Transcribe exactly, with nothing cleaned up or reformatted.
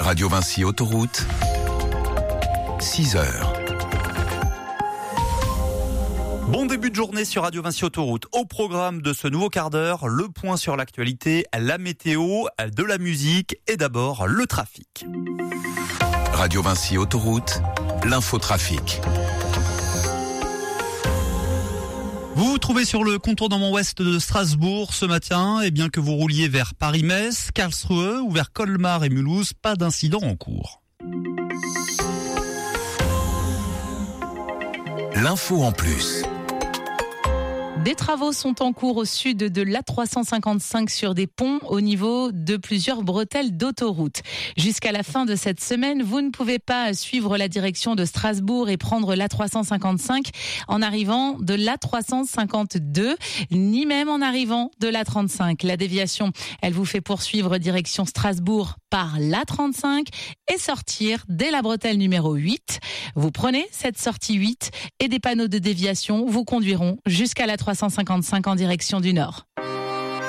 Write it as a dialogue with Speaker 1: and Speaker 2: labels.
Speaker 1: Radio Vinci Autoroute, six heures.
Speaker 2: Bon début de journée sur Radio Vinci Autoroute. Au programme de ce nouveau quart d'heure, le point sur l'actualité, la météo, de la musique et d'abord le trafic.
Speaker 1: Radio Vinci Autoroute, l'infotrafic.
Speaker 2: Vous vous trouvez sur le contournement ouest de Strasbourg ce matin, et bien que vous rouliez vers Paris-Metz, Karlsruhe ou vers Colmar et Mulhouse, pas d'incident en cours.
Speaker 1: L'info en plus.
Speaker 3: Des travaux sont en cours au sud de l'A trois cent cinquante-cinq sur des ponts au niveau de plusieurs bretelles d'autoroute. Jusqu'à la fin de cette semaine, vous ne pouvez pas suivre la direction de Strasbourg et prendre l'A trois cent cinquante-cinq en arrivant de l'A trois cent cinquante-deux, ni même en arrivant de l'A trente-cinq. La déviation, elle vous fait poursuivre direction Strasbourg par l'A trente-cinq et sortir dès la bretelle numéro huit. Vous prenez cette sortie huit et des panneaux de déviation vous conduiront jusqu'à l'A trois cent cinquante-cinq en direction du nord.